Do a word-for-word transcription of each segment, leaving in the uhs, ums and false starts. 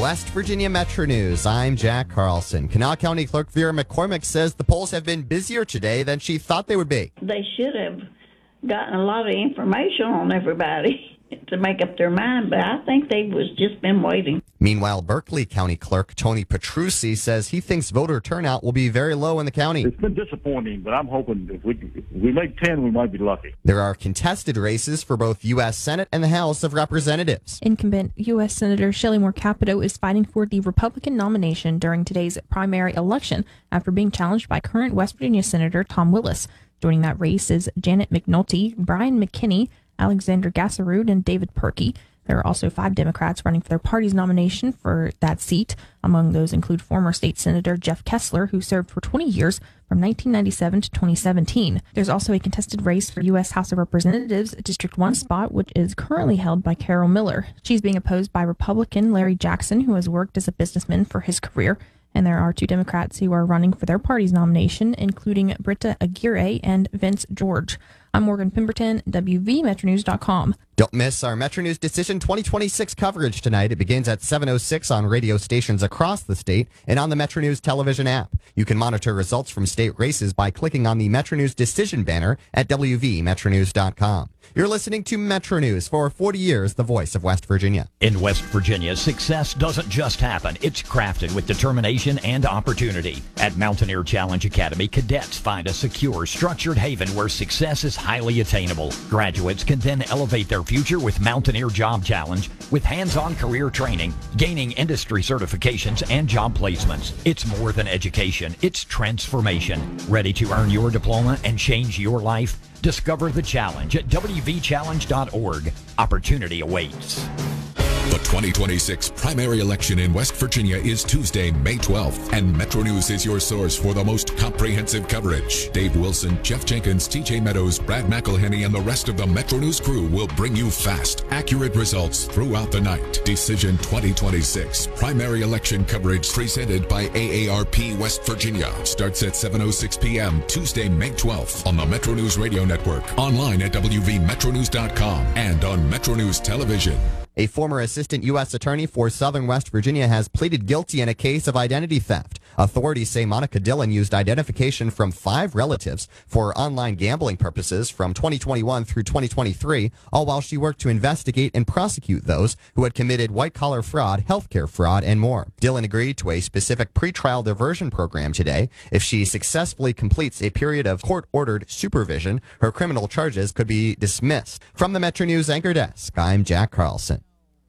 West Virginia Metro News. I'm Jack Carlson. Kanawha County Clerk Vera McCormick says the polls have been busier today than she thought they would be. They should have gotten a lot of information on everybody to make up their mind, but I think they've was just been waiting. Meanwhile, Berkeley County Clerk Tony Petrucci says he thinks voter turnout will be very low in the county. It's been disappointing, but I'm hoping if we, if we make ten, we might be lucky. There are contested races for both U S Senate and the House of Representatives. Incumbent U S Senator Shelley Moore Capito is fighting for the Republican nomination during today's primary election after being challenged by current West Virginia Senator Tom Willis. Joining that race is Janet McNulty, Brian McKinney, Alexander Gasserud, and David Perkey. There are also five Democrats running for their party's nomination for that seat. Among those include former state senator Jeff Kessler, who served for twenty years from nineteen ninety-seven to twenty seventeen. There's also a contested race for U S House of Representatives District one spot, which is currently held by Carol Miller. She's being opposed by Republican Larry Jackson, who has worked as a businessman for his career. And there are two Democrats who are running for their party's nomination, including Britta Aguirre and Vince George. I'm Morgan Pemberton, W V Metro News dot com. Don't miss our Metro News Decision twenty twenty-six coverage tonight. It begins at seven oh six on radio stations across the state and on the Metro News television app. You can monitor results from state races by clicking on the Metro News Decision banner at W V Metro News dot com. You're listening to Metro News for forty years, the voice of West Virginia. In West Virginia, success doesn't just happen. It's crafted with determination and opportunity. At Mountaineer Challenge Academy, cadets find a secure, structured haven where success is highly attainable. Graduates can then elevate their future with Mountaineer Job Challenge, with hands-on career training, gaining industry certifications, and job placements. It's more than education. It's transformation. Ready to earn your diploma and change your life? Discover the challenge at W V challenge dot org. Opportunity awaits. The twenty twenty-six primary election in West Virginia is Tuesday, May twelfth, and Metro News is your source for the most comprehensive coverage. Dave Wilson, Jeff Jenkins, T J Meadows, Brad McElhenney, and the rest of the Metro News crew will bring you fast, accurate results throughout the night. Decision twenty twenty-six primary election coverage presented by A A R P West Virginia starts at seven oh six p.m. Tuesday, May twelfth on the Metro News Radio Network, online at W V Metro News dot com, and on Metro News Television. A former assistant U S attorney for Southern West Virginia has pleaded guilty in a case of identity theft. Authorities say Monica Dillon used identification from five relatives for online gambling purposes from twenty twenty-one through twenty twenty-three, all while she worked to investigate and prosecute those who had committed white-collar fraud, healthcare fraud, and more. Dillon agreed to a specific pretrial diversion program today. If she successfully completes a period of court-ordered supervision, her criminal charges could be dismissed. From the Metro News Anchor Desk, I'm Jack Carlson.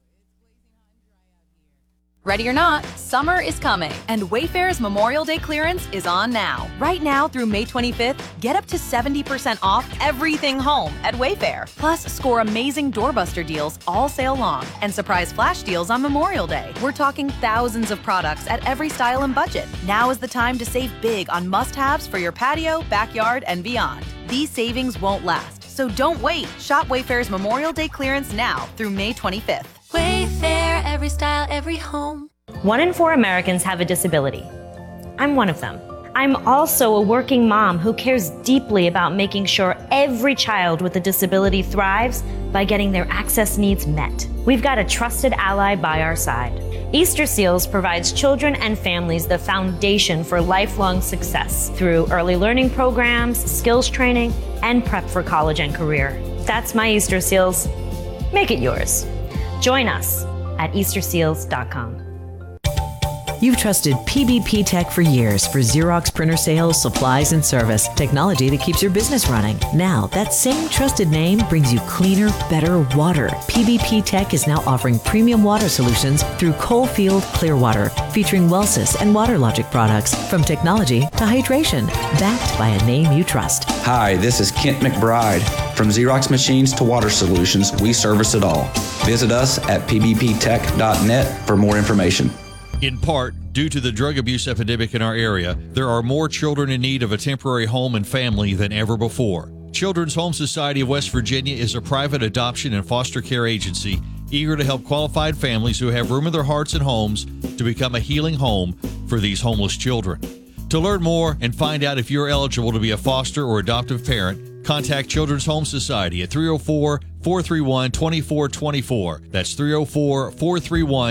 Ready or not, summer is coming, and Wayfair's Memorial Day clearance is on now. Right now through May twenty-fifth, get up to seventy percent off everything home at Wayfair. Plus, score amazing doorbuster deals all sale long and surprise flash deals on Memorial Day. We're talking thousands of products at every style and budget. Now is the time to save big on must-haves for your patio, backyard, and beyond. These savings won't last, so don't wait. Shop Wayfair's Memorial Day clearance now through May twenty-fifth. Wayfair, every style, every home. One in four Americans have a disability. I'm one of them. I'm also a working mom who cares deeply about making sure every child with a disability thrives by getting their access needs met. We've got a trusted ally by our side. Easter Seals provides children and families the foundation for lifelong success through early learning programs, skills training, and prep for college and career. That's my Easter Seals. Make it yours. Join us at Easter Seals dot com. You've trusted P B P Tech for years for Xerox printer sales, supplies, and service. Technology that keeps your business running. Now, that same trusted name brings you cleaner, better water. P B P Tech is now offering premium water solutions through Coalfield Clearwater, featuring Wellsys and WaterLogic products, from technology to hydration, backed by a name you trust. Hi, this is Kent McBride. From Xerox machines to water solutions, we service it all. Visit us at P B P tech dot net for more information. In part, due to the drug abuse epidemic in our area, there are more children in need of a temporary home and family than ever before. Children's Home Society of West Virginia is a private adoption and foster care agency eager to help qualified families who have room in their hearts and homes to become a healing home for these homeless children. To learn more and find out if you're eligible to be a foster or adoptive parent, contact Children's Home Society at three oh four, four three one, two four two four. That's three oh four, four three one,